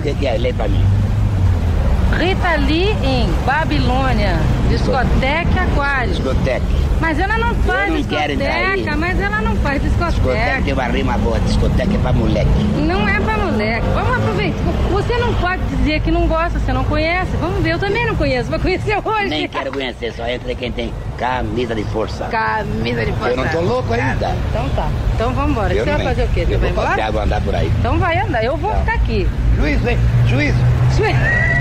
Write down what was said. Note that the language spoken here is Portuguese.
que é? Lê pra mim. Rita Lee em Babilônia, discoteca Aquário. Discoteca. Mas ela não faz não quero entrar aí. discoteca, mas ela não faz Discoteca discoteca. tem uma rima boa. Discoteca é pra moleque. Não é pra moleque. Vamos aproveitar. Você não pode dizer que não gosta, você não conhece. Vamos ver, eu também não conheço. Vou conhecer hoje. Nem quero conhecer, só entra quem tem camisa de força. Camisa de força. Eu não tô louco ainda. Então tá. Então vamos embora. Você vai fazer o quê? Você Eu vai vou embora? passear, vou andar por aí. Então vai andar. Eu vou ficar aqui. Juízo, hein? Juízo.